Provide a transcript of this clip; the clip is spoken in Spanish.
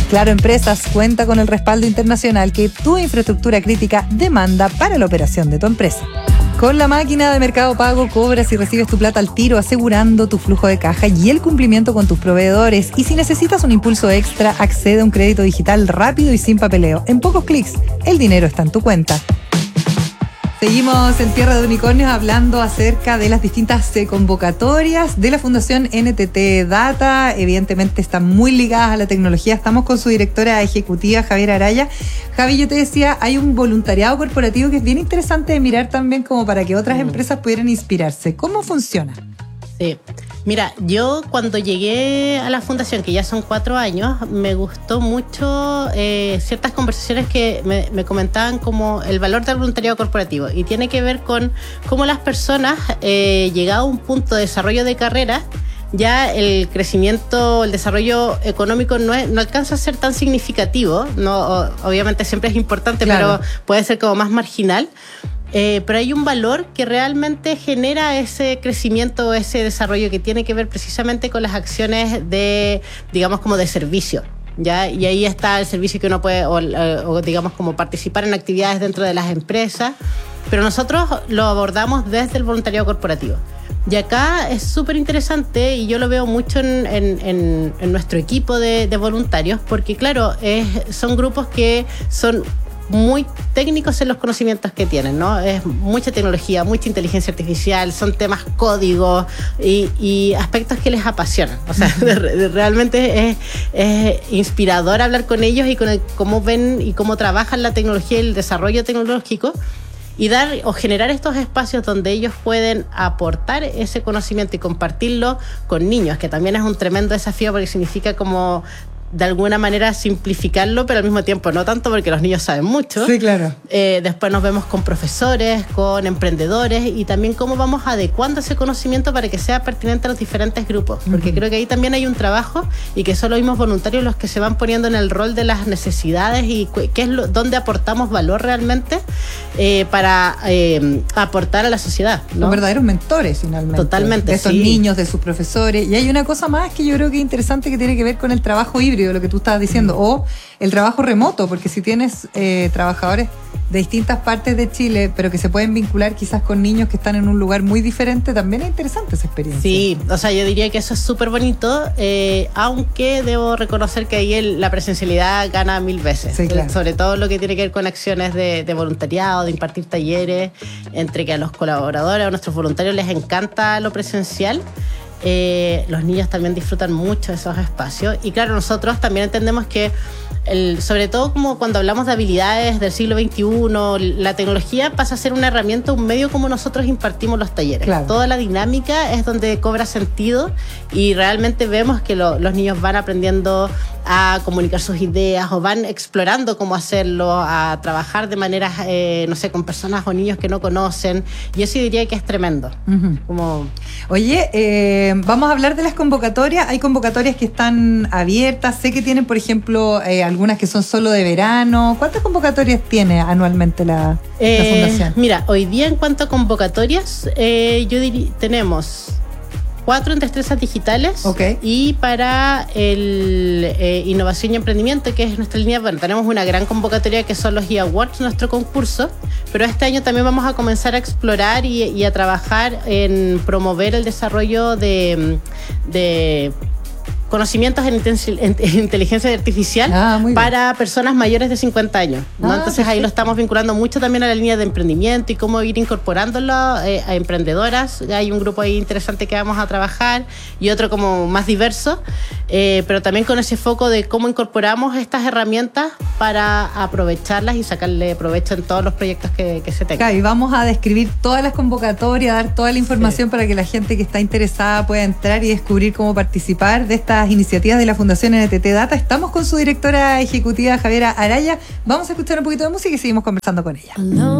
Claro Empresas cuenta con el respaldo internacional que tu infraestructura crítica demanda para la operación de tu empresa. Con la máquina de Mercado Pago cobras y recibes tu plata al tiro, asegurando tu flujo de caja y el cumplimiento con tus proveedores. Y si necesitas un impulso extra, accede a un crédito digital rápido y sin papeleo. En pocos clics, el dinero está en tu cuenta. Seguimos en Tierra de Unicornios hablando acerca de las distintas convocatorias de la Fundación NTT Data. Evidentemente están muy ligadas a la tecnología. Estamos con su directora ejecutiva, Javiera Araya. Javi, yo te decía, hay un voluntariado corporativo que es bien interesante de mirar también como para que otras empresas pudieran inspirarse. ¿Cómo funciona? Sí. Mira, yo cuando llegué a la fundación, que ya son 4 años, me gustó mucho ciertas conversaciones que me comentaban como el valor del voluntariado corporativo, y tiene que ver con cómo las personas, llegado a un punto de desarrollo de carrera, ya el crecimiento, el desarrollo económico no alcanza a ser tan significativo, obviamente siempre es importante, claro, pero puede ser como más marginal. Pero hay un valor que realmente genera ese crecimiento, ese desarrollo que tiene que ver precisamente con las acciones de, digamos, como de servicio, ¿ya? Y ahí está el servicio que uno puede, o digamos, como participar en actividades dentro de las empresas, pero nosotros lo abordamos desde el voluntariado corporativo. Y acá es súper interesante, y yo lo veo mucho en nuestro equipo de voluntarios, porque claro, son grupos que son muy técnicos en los conocimientos que tienen, ¿no? Es mucha tecnología, mucha inteligencia artificial, son temas códigos y aspectos que les apasionan. O sea, realmente es inspirador hablar con ellos y con cómo ven y cómo trabajan la tecnología y el desarrollo tecnológico, y dar o generar estos espacios donde ellos pueden aportar ese conocimiento y compartirlo con niños, que también es un tremendo desafío porque significa como de alguna manera simplificarlo, pero al mismo tiempo no tanto, porque los niños saben mucho. Sí, claro. Después nos vemos con profesores, con emprendedores, y también cómo vamos adecuando ese conocimiento para que sea pertinente a los diferentes grupos, porque creo que ahí también hay un trabajo, y que son los mismos voluntarios los que se van poniendo en el rol de las necesidades y qué es dónde aportamos valor realmente para aportar a la sociedad, ¿no? Los verdaderos mentores, finalmente. Totalmente, de estos niños, de sus profesores. Y hay una cosa más que yo creo que es interesante, que tiene que ver con el trabajo híbrido, lo que tú estabas diciendo, o el trabajo remoto, porque si tienes trabajadores de distintas partes de Chile, pero que se pueden vincular quizás con niños que están en un lugar muy diferente, también es interesante esa experiencia. Sí, o sea, yo diría que eso es súper bonito, aunque debo reconocer que ahí la presencialidad gana 1000 veces. Sí, claro. Sobre todo lo que tiene que ver con acciones de voluntariado, de impartir talleres, entre que a los colaboradores, a nuestros voluntarios les encanta lo presencial. Los niños también disfrutan mucho de esos espacios, y claro, nosotros también entendemos que sobre todo como cuando hablamos de habilidades del siglo XXI, la tecnología pasa a ser una herramienta, un medio como nosotros impartimos los talleres. Claro. Toda la dinámica es donde cobra sentido, y realmente vemos que los niños van aprendiendo a comunicar sus ideas, o van explorando cómo hacerlo, a trabajar de maneras, no sé, con personas o niños que no conocen, y eso diría que es tremendo. Oye, vamos a hablar de las convocatorias. Hay convocatorias que están abiertas, sé que tienen, por ejemplo, algunas que son solo de verano. ¿Cuántas convocatorias tiene anualmente la Fundación? Mira, hoy día en cuanto a convocatorias, yo diría, tenemos 4 en destrezas digitales, okay, y para el innovación y emprendimiento, que es nuestra línea, bueno, tenemos una gran convocatoria que son los eAwards, nuestro concurso, pero este año también vamos a comenzar a explorar y a trabajar en promover el desarrollo de conocimientos en inteligencia artificial para personas mayores de 50 años, ¿no? Entonces perfecto. Ahí lo estamos vinculando mucho también a la línea de emprendimiento y cómo ir incorporándolo a emprendedoras. Hay un grupo ahí interesante que vamos a trabajar, y otro como más diverso, pero también con ese foco de cómo incorporamos estas herramientas para aprovecharlas y sacarle provecho en todos los proyectos que se tengan. Y vamos a describir todas las convocatorias, dar toda la información para que la gente que está interesada pueda entrar y descubrir cómo participar de estas iniciativas de la Fundación NTT Data. Estamos con su directora ejecutiva, Javiera Araya. Vamos a escuchar un poquito de música y seguimos conversando con ella.